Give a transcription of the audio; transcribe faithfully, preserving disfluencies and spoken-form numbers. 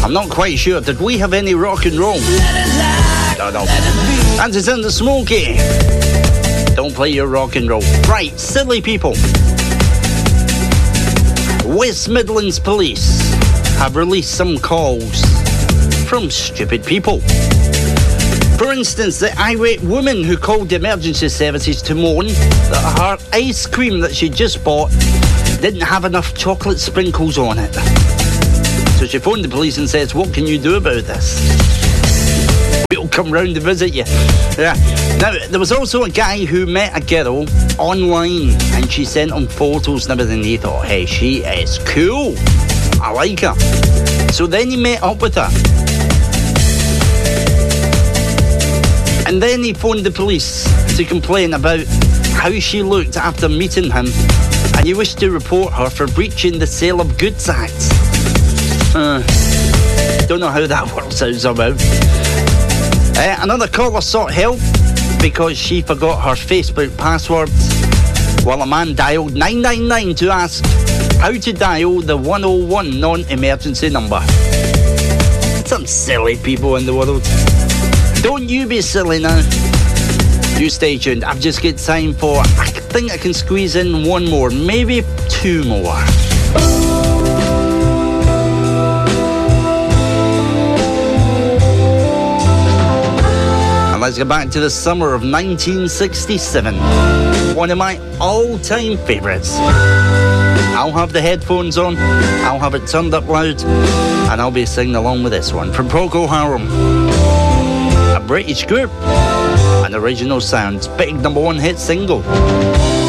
I'm not quite sure. Did we have any rock and roll? No, no. And it's in the Smoky. Don't play your rock and roll. Right, silly people. West Midlands Police have released some calls from stupid people. For instance, the irate woman who called the emergency services to moan that her ice cream that she just bought didn't have enough chocolate sprinkles on it. So she phoned the police and says, what can you do about this? We'll come round to visit you. Yeah. Now, there was also a guy who met a girl online and she sent him photos and everything. He thought, hey, she is cool. I like her. So then he met up with her. And then he phoned the police to complain about how she looked after meeting him, and he wished to report her for breaching the Sale of Goods Act. Uh, don't know how that works out somehow. Uh, another caller sought help because she forgot her Facebook password while a man dialed nine nine nine to ask how to dial the one oh one non-emergency number. Some silly people in the world. Don't you be silly now. You stay tuned. I've just got time for, I think I can squeeze in one more, maybe two more. And let's go back to the summer of nineteen sixty-seven. One of my all-time favourites. I'll have the headphones on, I'll have it turned up loud, and I'll be singing along with this one from Procol Harum. A British group, an original sounds, big number one hit single.